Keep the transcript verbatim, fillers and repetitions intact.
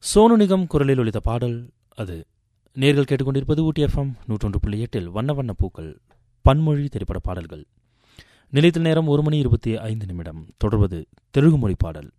சோனு நிகம் குரலில் ஒலித்த பாடல் அது. நேர்கள் கேட்டுக்கொண்டிருப்பது ஊட்டி எஃப்எம் நூற்றொன்று புள்ளி எட்டில் வண்ண வண்ண பூக்கள் பன்மொழி திரைப்பட பாடல்கள். நிலையத்தில் நேரம் ஒரு மணி இருபத்தி ஐந்து நிமிடம். தொடர்வது தெலுங்கு மொழி பாடல்.